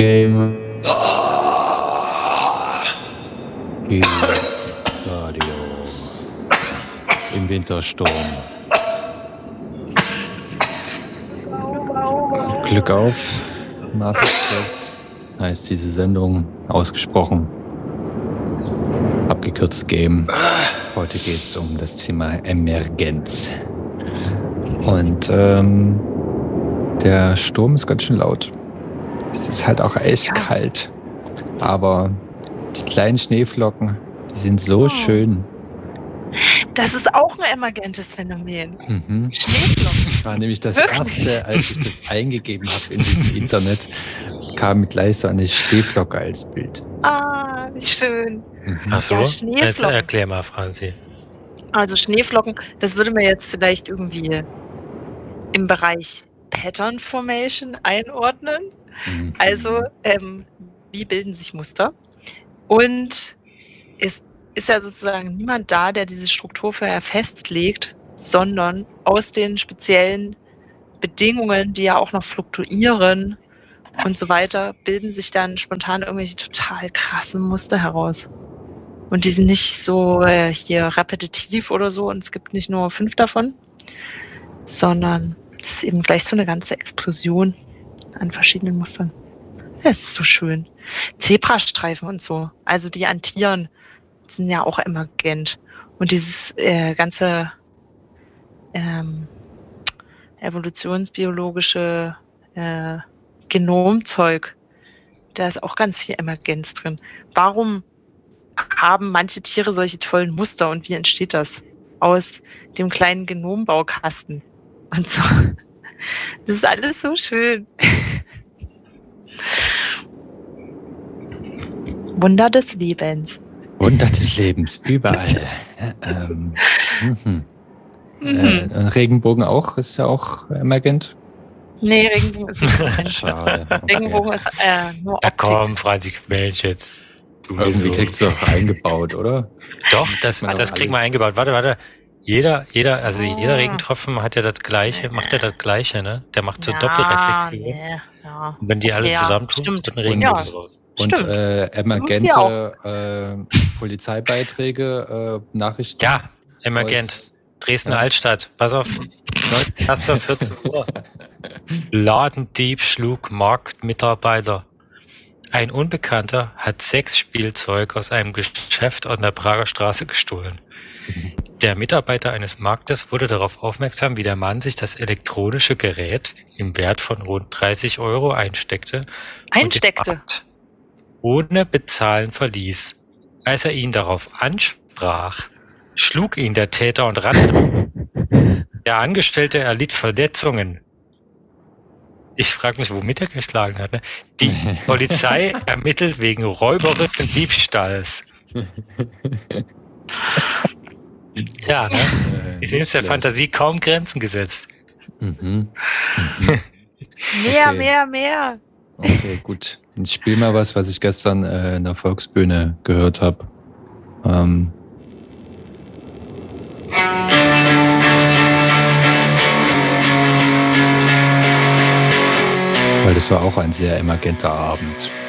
Game Radio im Wintersturm. Glück auf, Mars Express heißt diese Sendung, ausgesprochen, abgekürzt Game. Heute geht es um das Thema Emergenz. Und der Sturm ist ganz schön laut. Es ist halt auch echt kalt. Aber die kleinen Schneeflocken, die sind so schön. Das ist auch ein emergentes Phänomen. Schneeflocken. Das war nämlich das Erste, als ich das eingegeben habe in diesem Internet, kam gleich so eine Schneeflocke als Bild. Ah, wie schön. Ach so, Ja, jetzt Schneeflocken. erklär mal, Franzi. Also Schneeflocken, das würde man jetzt vielleicht irgendwie im Bereich Pattern Formation einordnen. Also, wie bilden sich Muster? Und es ist ja sozusagen niemand da, der diese Struktur vorher festlegt, sondern aus den speziellen Bedingungen, die ja auch noch fluktuieren und so weiter, bilden sich dann spontan irgendwelche total krassen Muster heraus. Und die sind nicht so hier repetitiv oder so und es gibt nicht nur 5 davon, sondern es ist eben gleich so eine ganze Explosion an verschiedenen Mustern. Das ist so schön. Zebrastreifen und so, also die Antieren sind ja auch emergent. Und dieses ganze evolutionsbiologische Genomzeug, da ist auch ganz viel Emergenz drin. Warum haben manche Tiere solche tollen Muster und wie entsteht das? Aus dem kleinen Genombaukasten und so. Das ist alles so schön. Wunder des Lebens. Wunder des Lebens, überall. Regenbogen auch, ist ja auch emergent. Nee, Regenbogen ist nicht emergent. Schade. Okay. Regenbogen ist nur Ja Optik. komm, Franzi, Mensch, jetzt. Irgendwie kriegst du doch eingebaut, oder? Doch, das alles. kriegen wir eingebaut. Warte. Jeder Regentropfen hat ja das Gleiche, macht ja das Gleiche, ne? Der macht so Doppelreflexion. Nee, ja. Und wenn die alle Ja, zusammentun, stimmt. wird ein Regenbogen Ja. raus. Und Stimmt. emergente Polizeibeiträge, Nachrichten. Ja, emergent. Dresden Ja. Altstadt. Pass auf. 14 Uhr. Ladendieb schlug Marktmitarbeiter. Ein Unbekannter hat Sexspielzeug aus einem Geschäft an der Prager Straße gestohlen. Der Mitarbeiter eines Marktes wurde darauf aufmerksam, wie der Mann sich das elektronische Gerät im Wert von rund 30 € einsteckte und den Markt ohne Bezahlen verließ. Als er ihn darauf ansprach, schlug ihn der Täter und rannte. Der Angestellte erlitt Verletzungen. Ich frage mich, womit er geschlagen hat. Ne? Die Polizei ermittelt wegen räuberischen Diebstahls. Ja, ne? Ist jetzt der Fantasie kaum Grenzen gesetzt. Mehr. Okay, gut. Ich spiele mal was ich gestern in der Volksbühne gehört habe. Weil das war auch ein sehr emergenter Abend.